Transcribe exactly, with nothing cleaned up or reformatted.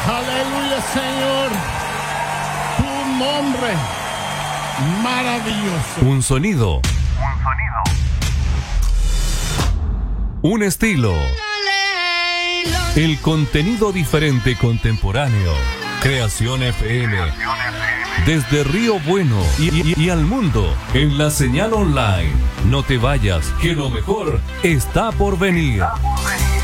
Aleluya, Señor. Tu nombre maravilloso. Un sonido. Un sonido. Un estilo. El contenido diferente y contemporáneo. Creación F M. Desde Río Bueno y, y- y al mundo en la señal online. No te vayas, que lo mejor está por venir.